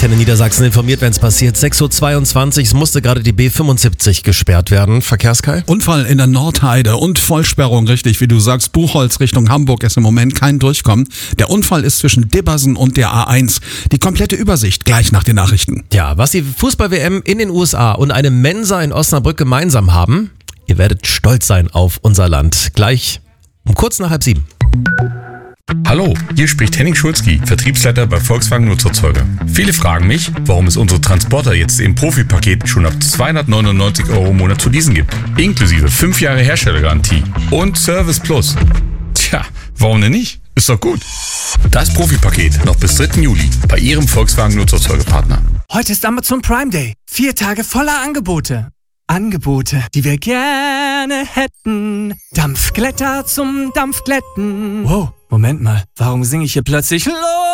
Antenne Niedersachsen informiert, wenn es passiert. 6.22 Uhr, es musste gerade die B75 gesperrt werden. Verkehrskai? Unfall in der Nordheide und Vollsperrung, richtig, wie du sagst. Buchholz Richtung Hamburg ist im Moment kein Durchkommen. Der Unfall ist zwischen Dibbersen und der A1. Die komplette Übersicht gleich nach den Nachrichten. Ja, was die Fußball-WM in den USA und eine Mensa in Osnabrück gemeinsam haben, ihr werdet stolz sein auf unser Land. Gleich um kurz nach 6:30. Hallo, hier spricht Henning Schulzki, Vertriebsleiter bei Volkswagen Nutzerzeuger. Viele fragen mich, warum es unsere Transporter jetzt im Profi-Paket schon ab 299 € im Monat zu leasen gibt. Inklusive 5 Jahre Herstellergarantie und Service Plus. Tja, warum denn nicht? Ist doch gut. Das Profi-Paket noch bis 3. Juli bei Ihrem Volkswagen Nutzerzeugerpartner. Heute ist Amazon Prime Day. 4 Tage voller Angebote. Angebote, die wir gerne hätten. Dampfglätter zum Dampfglätten. Wow, Moment mal. Warum singe ich hier plötzlich los?